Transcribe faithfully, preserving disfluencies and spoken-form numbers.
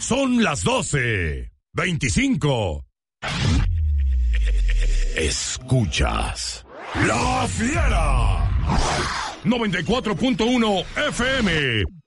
son las doce, veinticinco. Escuchas La Fiera noventa y cuatro punto uno F M